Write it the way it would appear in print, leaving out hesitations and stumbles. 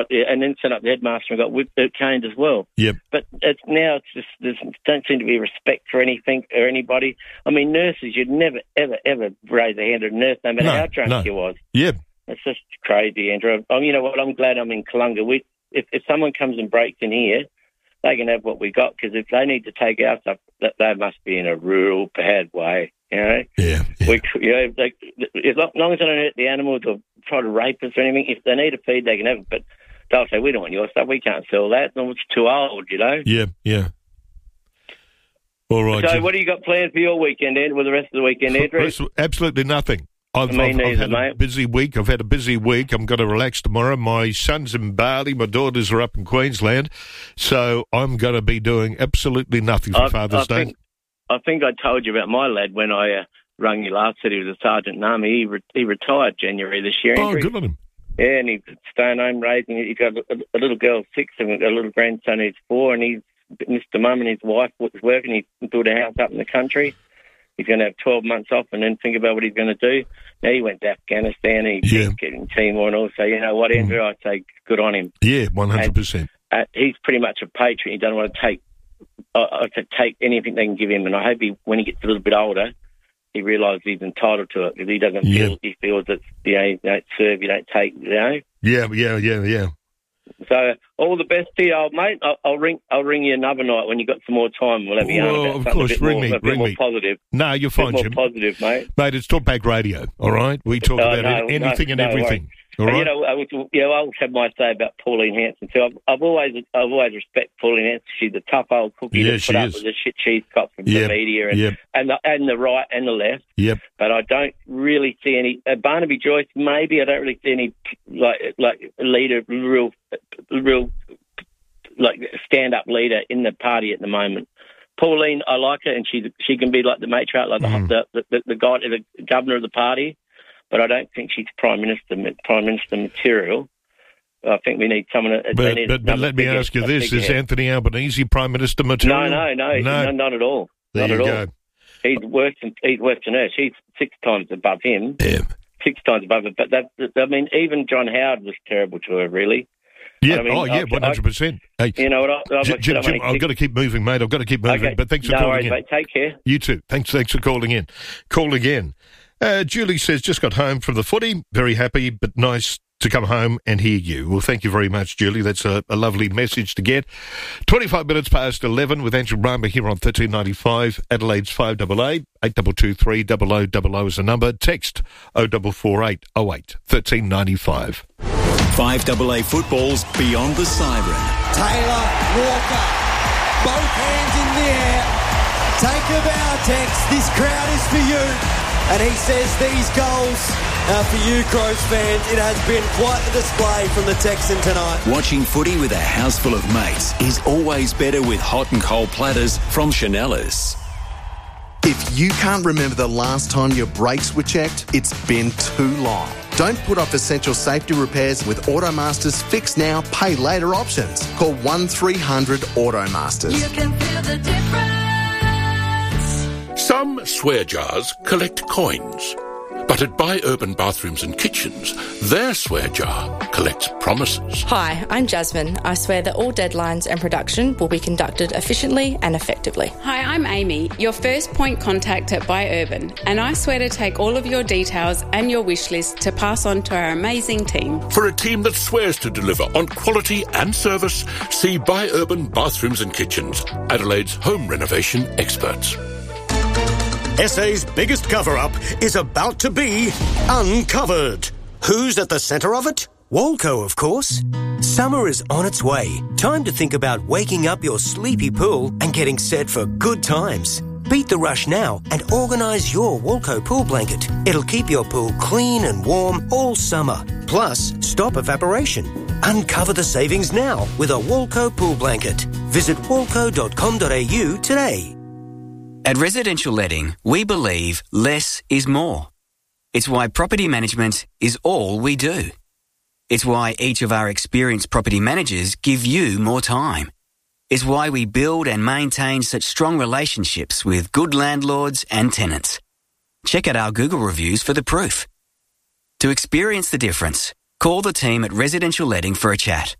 and then sent up the headmaster and got whipped, caned as well. Yep. But now there don't seem to be respect for anything or anybody. I mean, nurses, you'd never, ever, ever raise a hand at a nurse, no matter how drunk you was. Yep. It's just crazy, Andrew. You know what? I'm glad I'm in Kalunga. If someone comes and breaks in here, they can have what we got, because if they need to take our stuff, they must be in a real bad way, you know? Yeah. As long as they don't hurt the animals or try to rape us or anything, if they need a feed, they can have it. But they'll say, we don't want your stuff, we can't sell that. No, it's too old, you know? Yeah. All right. So what do you got planned for your weekend, Andrew, with the rest of the weekend, Andrew? Absolutely nothing. I've had a busy week. I'm going to relax tomorrow. My son's in Bali. My daughters are up in Queensland. So I'm going to be doing absolutely nothing for Father's Day. I think I told you about my lad when I rung you last. Said he was a sergeant in the army. He retired January this year. Oh, good on him. Yeah, and he's staying home raising. He's got a little girl 6 and a little grandson who's 4, and he's Mr. Mum and his wife was working. He built a house up in the country. He's going to have 12 months off and then think about what he's going to do. Now, he went to Afghanistan and he's getting Timor and all. So, you know what, Andrew, I'd say good on him. Yeah, 100%. He's pretty much a patriot. He doesn't want to take anything they can give him. And I hope when he gets a little bit older, he realises he's entitled to it, because he doesn't feel, he feels that, you know, you don't serve, you don't take, you know. Yeah. So all the best to you, old mate. I'll ring you another night when you've got some more time. We'll have a yarn about something a bit more positive. No, you're fine, Jim. More positive, mate. Mate, it's Talkback Radio, all right? We talk about anything and everything. All right? You know, I'll have my say about Pauline Hanson too. I've always respected Pauline Hanson. She's a tough old cookie that put up with the shit she's got from the media and the right and the left. Yep. But I don't really see any Barnaby Joyce. Maybe I don't really see any like leader, real like stand-up leader in the party at the moment. Pauline, I like her, and she can be like the matriarch, like the guy, the governor of the party. But I don't think she's prime minister material. I think we need someone. But let me ask you this: is Anthony Albanese prime minister material? No, not at all. There you go. He's worse than her. She's 6 times above him. Yeah. 6 times above her. But even John Howard was terrible to her, really. Yeah, 100%. Hey, you know what? Jim, I've got to keep moving, mate. I've got to keep moving. Okay. But thanks for calling in. Mate. Take care. You too. Thanks for calling in. Call again. Julie says, just got home from the footy. Very happy, but nice to come home and hear you. Well, thank you very much, Julie. That's a lovely message to get. 25 minutes past 11 with Andrew Rama here on 1395. Adelaide's 588 8223 0000 is the number. Text 0448 08 1395. 5AA football's Beyond the Siren. Taylor Walker, both hands in the air. Take a bow, Tex. This crowd is for you. And he says these goals are for you, Crows fans. It has been quite the display from the Texan tonight. Watching footy with a house full of mates is always better with hot and cold platters from Chanellas. If you can't remember the last time your brakes were checked, it's been too long. Don't put off essential safety repairs with Automaster's Fix Now, Pay Later options. Call 1300 Automasters. You can feel the difference. Some swear jars collect coins, but at Buy Urban Bathrooms and Kitchens, their swear jar collects promises. Hi, I'm Jasmine. I swear that all deadlines and production will be conducted efficiently and effectively. Hi, I'm Amy, your first point contact at Buy Urban, and I swear to take all of your details and your wish list to pass on to our amazing team. For a team that swears to deliver on quality and service, see Buy Urban Bathrooms and Kitchens, Adelaide's home renovation experts. SA's biggest cover-up is about to be uncovered. Who's at the centre of it? Walco, of course. Summer is on its way. Time to think about waking up your sleepy pool and getting set for good times. Beat the rush now and organise your Walco pool blanket. It'll keep your pool clean and warm all summer. Plus, stop evaporation. Uncover the savings now with a Walco pool blanket. Visit walco.com.au today. At Residential Letting, we believe less is more. It's why property management is all we do. It's why each of our experienced property managers give you more time. It's why we build and maintain such strong relationships with good landlords and tenants. Check out our Google reviews for the proof. To experience the difference, Call the team at Residential Letting for a chat.